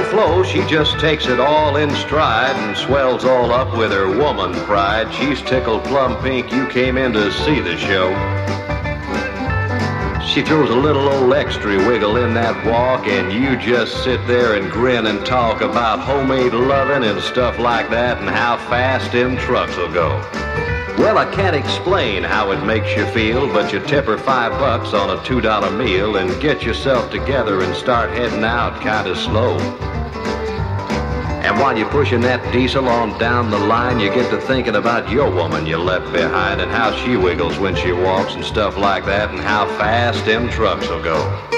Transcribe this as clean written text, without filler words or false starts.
flow, she just takes it all in stride and swells all up with her woman pride. She's tickled plumb pink you came in to see the show. She throws a little old extra wiggle in that walk, and you just sit there and grin and talk about homemade loving and stuff like that, and how fast them trucks will go. Well, I can't explain how it makes you feel, but you tip her $5 on a $2 meal and get yourself together and start heading out kinda slow. And while you're pushing that diesel on down the line, you get to thinking about your woman you left behind and how she wiggles when she walks and stuff like that, and how fast them trucks will go.